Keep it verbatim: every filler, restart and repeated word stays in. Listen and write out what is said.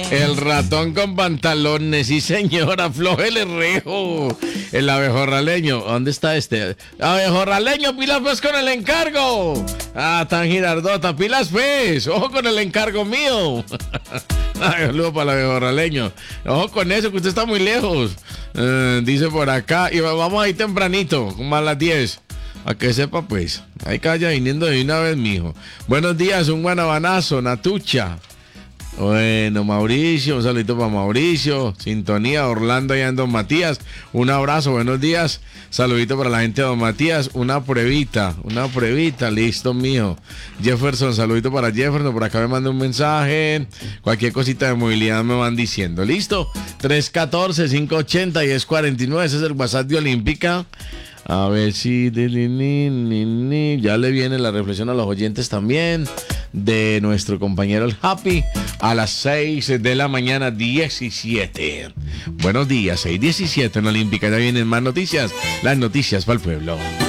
El ratón con pantalones, sí señora, aflójele rejo. El abejorraleño, ¿dónde está este? Abejorraleño, pilas pues con el encargo. Ah, tan girardota, pilas pues, ojo con el encargo mío. Ay, saludo para el abejorraleño. Ojo con eso, que usted está muy lejos. Eh, dice por acá, y vamos ahí tempranito, como a las diez. A que sepa pues, ahí que vaya viniendo de una vez, mijo. Buenos días, un guanabanazo, Natucha. Bueno, Mauricio, un saludito para Mauricio, sintonía, Orlando y Don Matías, un abrazo, buenos días, saludito para la gente de Don Matías, una pruebita, una pruebita, listo mío. Jefferson, saludito para Jefferson, por acá me manda un mensaje, cualquier cosita de movilidad me van diciendo, listo, tres uno cuatro, cinco ocho cero, uno cero cuatro nueve, ese es el WhatsApp de Olímpica. A ver si ya le viene la reflexión a los oyentes también de nuestro compañero el Happy a las seis de la mañana diecisiete. Buenos días, seis diecisiete en Olímpica. Ya vienen más noticias, las noticias para el pueblo.